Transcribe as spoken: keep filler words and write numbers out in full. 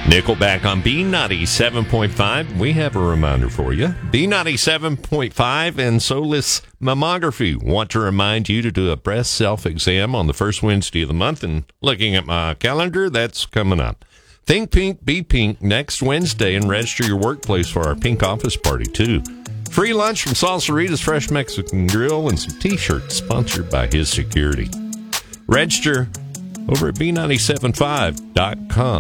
Nickelback on B ninety-seven point five. We have a reminder for you. B ninety-seven point five and Solis Mammography want to remind you to do a breast self-exam on the first Wednesday of the month. And looking at my calendar, that's coming up. Think Pink, Be Pink next Wednesday and register your workplace for our pink office party, too. Free lunch from Salsarita's Fresh Mexican Grill and some T-shirts sponsored by His Security. Register over at B nine seven five dot com.